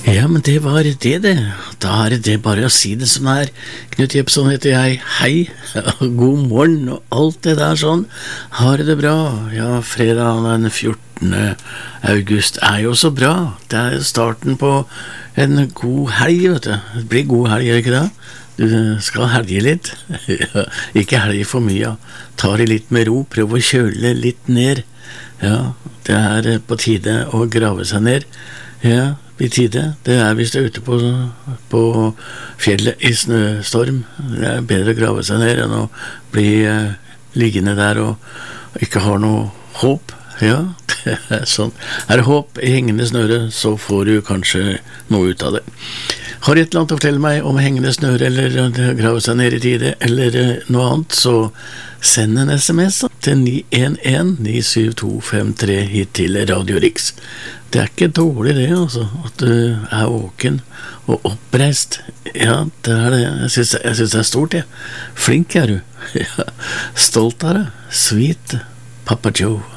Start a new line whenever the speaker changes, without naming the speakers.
Ja, men det var det. Da det bare å si det som er. Knut Jepson heter jeg. Hei, god morgen og alt det der sånn. Har det bra? Ja, fredag den 14. august jo så bra. Det starten på en god helg, vet du. Det blir god helg, gjør ikke det? Du skal helge litt. Ikke helge for mye. Ta det litt med ro, prøv å kjøle litt ned. Ja, det på tide å grave seg ned. Ja, i tide. Det hvis du ute på fjellet i snøstorm. Det bedre å grave seg ned enn å bli liggende der og ikke ha noe håp. Ja, det sånn. Det håp i hengende snøre, så får du kanskje noe ut av det. Har du et eller annet å fortelle meg om hengende snøre eller grave seg ned i tide eller noe annet, så send en SMS til 911-97253 hit til Radio Riks. Det ikke dårlig det, altså, at du våken og oppreist. Ja, det det. Jeg synes det stort, jeg. Flink du. Ja, stolt av det. Sweet Papa Joe.